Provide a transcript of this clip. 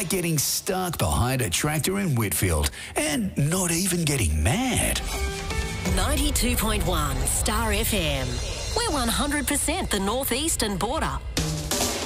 like getting stuck behind a tractor in Whitfield and not even getting mad. 92.1 Star FM. We're 100% the northeastern border.